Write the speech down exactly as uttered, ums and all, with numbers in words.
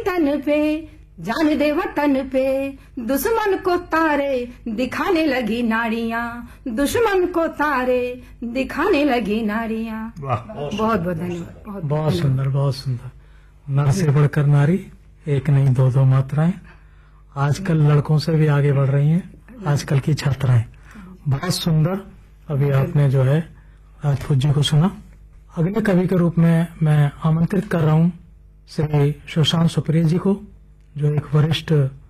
तन पे, जान दे वतन पे, दुश्मन को तारे दिखाने लगी नारियां, दुश्मन को तारे दिखाने लगी नारियां। बहुत बहुत धन्यवाद। बहुत, बहुत सुंदर, बहुत सुंदर। नर से बढ़कर नारी, एक नहीं दो दो मात्राएं, आजकल लड़कों से भी आगे बढ़ रही हैं आजकल की छात्राएं। बहुत सुंदर। अभी आपने जो है राजपूत जी को सुना। अगले कवि के रूप में मैं आमंत्रित कर रहा हूं श्री सुशांत सुप्रिय जी को, जो एक वरिष्ठ